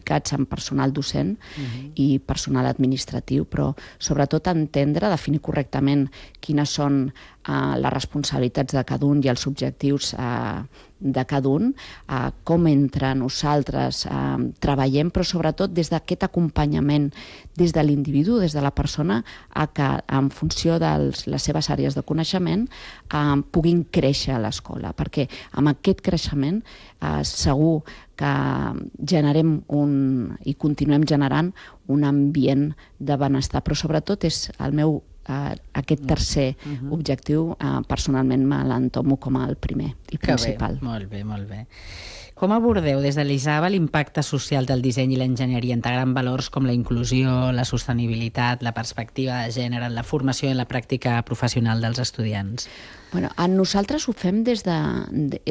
qualificats en personal docent i personal administratiu, però sobretot entendre, definir correctament quines són les responsabilitats de cada un i els objectius de cada un, com entre nosaltres treballem, però sobretot des d'aquest acompanyament des de l'individu, des de la persona, que en funció de les seves àrees de coneixement puguin créixer a l'escola, perquè amb aquest creixement segur que generem i continuem generant un ambient de benestar, però sobretot és el meu aquest tercer objectiu, personalment me l'entomo com el primer i principal. Molt bé, molt bé. Com abordeu des de l'ISABA l'impacte social del disseny i l'enginyeria, integrant valors com la inclusió, la sostenibilitat, la perspectiva de gènere en la formació i en la pràctica professional dels estudiants? Bueno, nosaltres ho fem des de...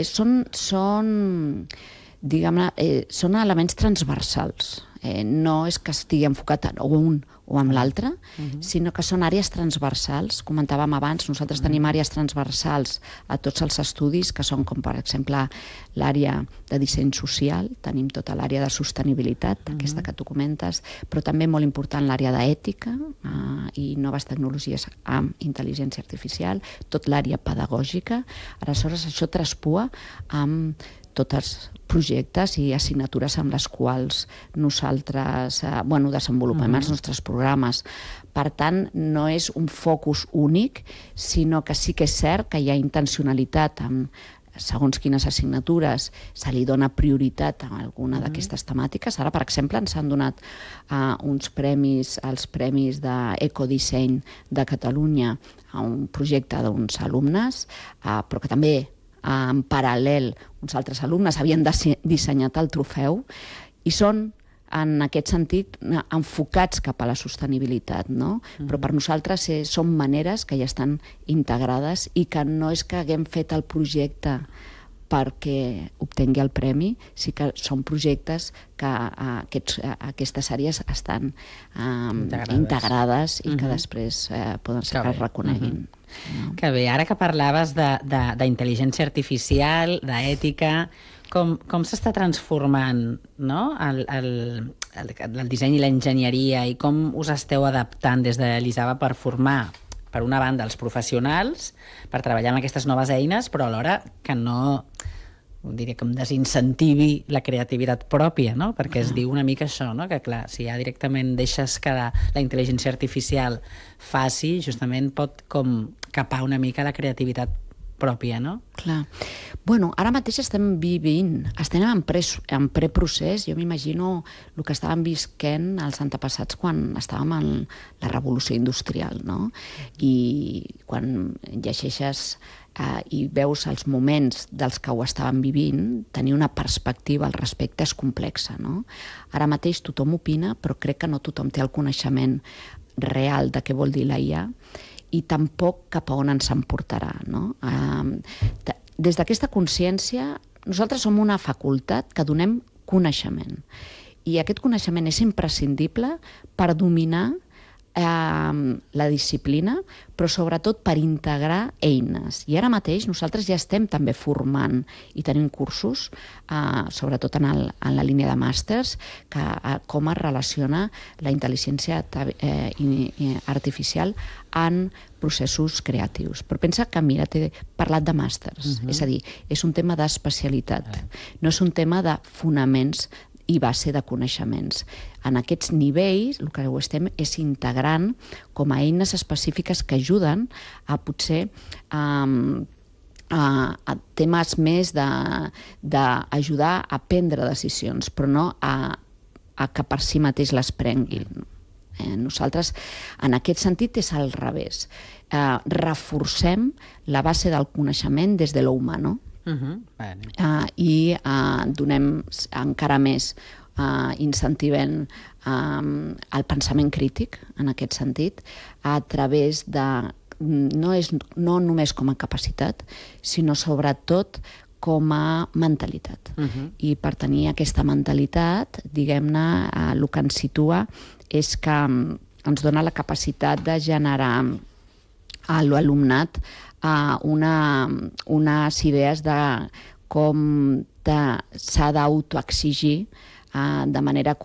Són elements transversals. No és que estigui enfocat en un o en l'altre, sinó que són àrees transversals. Comentàvem abans, nosaltres tenim àrees transversals a tots els estudis, que són com, per exemple, l'àrea de disseny social, tenim tota l'àrea de sostenibilitat, aquesta que tu comentes, però també molt important l'àrea d'ètica i noves tecnologies amb intel·ligència artificial, tot l'àrea pedagògica. Aleshores, això traspua amb tots els projectes i assignatures amb les quals nosaltres desenvolupem els nostres programes. Per tant, no és un focus únic, sinó que sí que és cert que hi ha intencionalitat amb segons quines assignatures se li dona prioritat a alguna d'aquestes temàtiques. Ara, per exemple, ens han donat uns premis, els premis d'Ecodisseny de Catalunya a un projecte d'uns alumnes, però que també en paral·lel uns altres alumnes havien dissenyat el trofeu i són en aquest sentit enfocats cap a la sostenibilitat, no? Però per nosaltres són maneres que ja estan integrades i que no és que haguem fet el projecte perquè obtingui el premi, sí que són projectes que aquestes àrees estan integrades i que després poden ser que es reconeguin. Que bé, ara que parlaves d'intel·ligència artificial, d'ètica, com s'està transformant el disseny i l'enginyeria i com us esteu adaptant des de l'ISABA per formar, per una banda, els professionals, per treballar amb aquestes noves eines, però alhora que no, diria que em desincentivi la creativitat pròpia, no? Perquè es diu una mica això, no? Que clar, si ja directament deixes que la intel·ligència artificial faci, justament pot com capar una mica la creativitat pròpia, no? Clar. Bueno, ara mateix estem vivint, estem en preprocés, jo m'imagino el que estàvem visquent els antepassats quan estàvem en la revolució industrial, no? I quan llegeixes i veus els moments dels que ho estaven vivint, tenir una perspectiva al respecte és complexa, no? Ara mateix tothom opina, però crec que no tothom té el coneixement real de què vol dir la IA i tampoc cap a on ens emportarà, no? Des d'aquesta consciència, nosaltres som una facultat que donem coneixement i aquest coneixement és imprescindible per dominar la disciplina, però sobretot per integrar eines. I ara mateix nosaltres ja estem també formant i tenim cursos, sobretot en la línia de màsters, com es relaciona la intel·ligència artificial en processos creatius. Però pensa que, mira, t'he parlat de màsters, és a dir, és un tema d'especialitat, no és un tema de fonaments i base de coneixements. En aquests nivells el que ho estem és integrant com a eines específiques que ajuden a potser a temes més d'ajudar a prendre decisions, però no a que per si mateix les prenguin. Nosaltres, en aquest sentit, és al revés. Reforcem la base del coneixement des de l'humano, i donem encara més, incentivem el pensament crític en aquest sentit a través de no només com a capacitat sinó sobretot com a mentalitat. I per tenir aquesta mentalitat, diguem-ne, el que ens situa és que ens dona la capacitat de generar a l'alumnat unes idees de com s'ha d'autoexigir de manera